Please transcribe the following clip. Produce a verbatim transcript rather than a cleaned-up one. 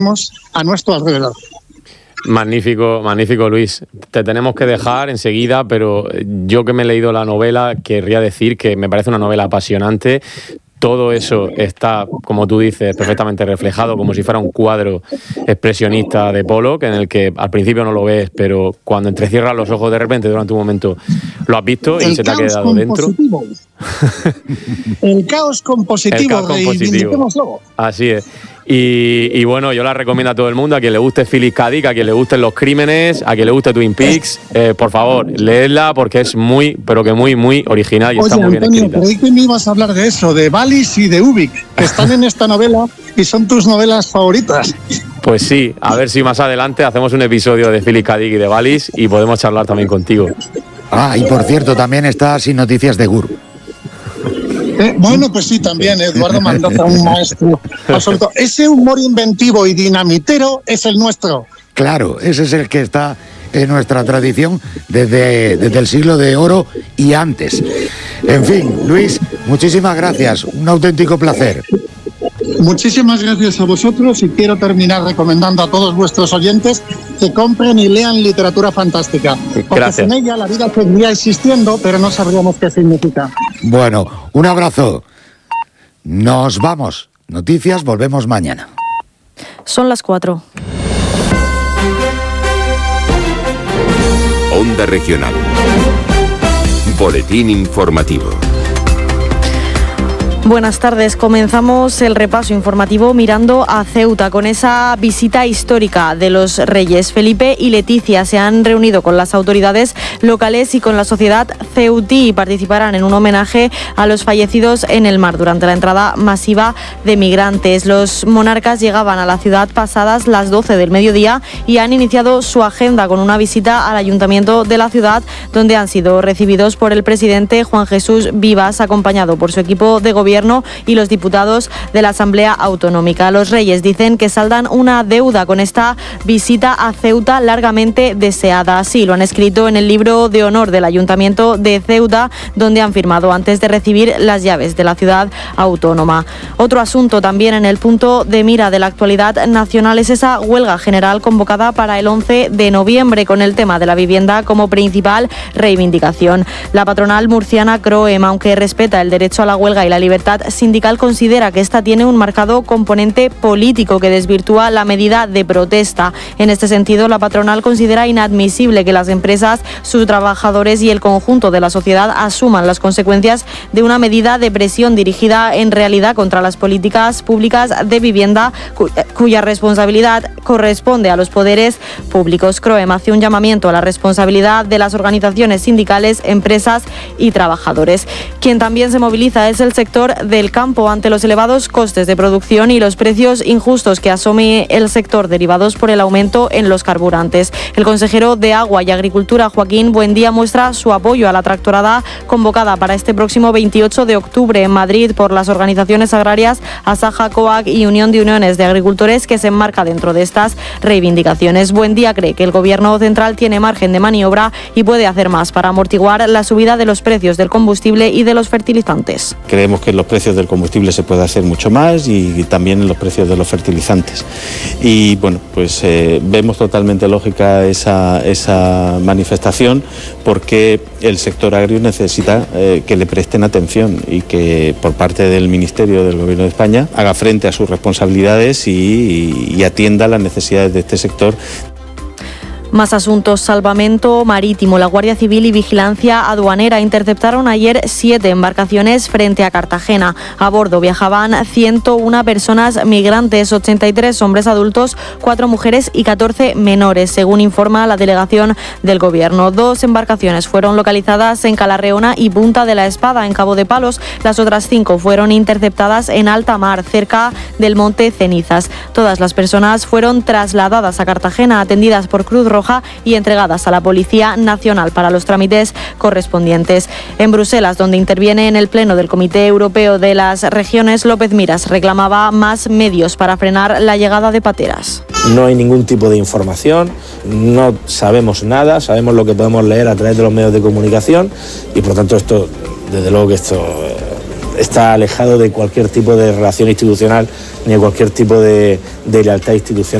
a nuestro alrededor. Magnífico, magnífico, Luis. Te tenemos que dejar enseguida, pero yo que me he leído la novela, querría decir que me parece una novela apasionante. Todo eso está, como tú dices, perfectamente reflejado, como si fuera un cuadro expresionista de Pollock, en el que al principio no lo ves, pero cuando entrecierras los ojos de repente, durante un momento, lo has visto y el se te ha quedado dentro. El caos compositivo. El caos compositivo. Así es. Y, y bueno, yo la recomiendo a todo el mundo, a quien le guste Philip K. Dick, a quien le gusten los crímenes, a quien le guste Twin Peaks, eh, por favor, leedla porque es muy, pero que muy, muy original y Oye, está muy bien Antonio, escrita. creí que me ibas a hablar de eso, de Wallis y de Ubik, que están en esta novela y son tus novelas favoritas. Pues sí, a ver si más adelante hacemos un episodio de Philip K. Dick y de Wallis y podemos charlar también contigo. Ah, y por cierto, también está Sin Noticias de Gur. Eh, bueno, pues sí, también Eduardo Mendoza, un maestro absoluto. Ese humor inventivo y dinamitero es el nuestro. Claro, ese es el que está en nuestra tradición desde, desde el siglo de oro y antes. En fin, Luis, muchísimas gracias, un auténtico placer. Muchísimas gracias a vosotros y quiero terminar recomendando a todos vuestros oyentes que compren y lean literatura fantástica. Porque Gracias. sin ella la vida seguiría existiendo, pero no sabríamos qué significa. Bueno, un abrazo. Nos vamos. Noticias, volvemos mañana. Son las cuatro. Onda Regional. Boletín informativo. Buenas tardes. Comenzamos el repaso informativo mirando a Ceuta con esa visita histórica de los reyes. Felipe y Leticia se han reunido con las autoridades locales y con la sociedad ceutí y participarán en un homenaje a los fallecidos en el mar durante la entrada masiva de migrantes. Los monarcas llegaban a la ciudad pasadas las doce del mediodía y han iniciado su agenda con una visita al ayuntamiento de la ciudad, donde han sido recibidos por el presidente Juan Jesús Vivas, acompañado por su equipo de gobierno y los diputados de la Asamblea Autonómica. Los reyes dicen que saldan una deuda con esta visita a Ceuta largamente deseada. Así lo han escrito en el libro de honor del Ayuntamiento de Ceuta, donde han firmado antes de recibir las llaves de la ciudad autónoma. Otro asunto también en el punto de mira de la actualidad nacional es esa huelga general convocada para el once de noviembre con el tema de la vivienda como principal reivindicación. La patronal murciana CROEM, aunque respeta el derecho a la huelga y la libertad sindical, considera que esta tiene un marcado componente político que desvirtúa la medida de protesta. En este sentido, la patronal considera inadmisible que las empresas, sus trabajadores y el conjunto de la sociedad asuman las consecuencias de una medida de presión dirigida en realidad contra las políticas públicas de vivienda cuya responsabilidad corresponde a los poderes públicos. CROEM hace un llamamiento a la responsabilidad de las organizaciones sindicales, empresas y trabajadores. Quien también se moviliza es el sector del campo ante los elevados costes de producción y los precios injustos que asume el sector derivados por el aumento en los carburantes. El consejero de Agua y Agricultura, Joaquín Buendía, muestra su apoyo a la tractorada convocada para este próximo veintiocho de octubre en Madrid por las organizaciones agrarias Asaja, COAG y Unión de Uniones de Agricultores, que se enmarca dentro de estas reivindicaciones. Buendía cree que el Gobierno central tiene margen de maniobra y puede hacer más para amortiguar la subida de los precios del combustible y de los fertilizantes. Creemos que en los precios del combustible se puede hacer mucho más y, y también en los precios de los fertilizantes. Y bueno, pues eh, vemos totalmente lógica esa, esa manifestación porque el sector agrario necesita eh, que le presten atención y que por parte del Ministerio del Gobierno de España haga frente a sus responsabilidades y, y, y atienda las necesidades de este sector. Más asuntos. Salvamento marítimo. La Guardia Civil y Vigilancia Aduanera interceptaron ayer siete embarcaciones frente a Cartagena. A bordo viajaban ciento una personas migrantes, ochenta y tres hombres adultos, cuatro mujeres y catorce menores, según informa la delegación del Gobierno. Dos embarcaciones fueron localizadas en Calarreona y Punta de la Espada, en Cabo de Palos. Las otras cinco fueron interceptadas en alta mar, cerca del Monte Cenizas. Todas las personas fueron trasladadas a Cartagena, atendidas por Cruz Roja y entregadas a la Policía Nacional para los trámites correspondientes. En Bruselas, donde interviene en el Pleno del Comité Europeo de las Regiones, López Miras reclamaba más medios para frenar la llegada de pateras. No hay ningún tipo de información, no sabemos nada, sabemos lo que podemos leer a través de los medios de comunicación y por lo tanto esto, desde luego que esto está alejado de cualquier tipo de relación institucional ni de cualquier tipo de, de lealtad institucional.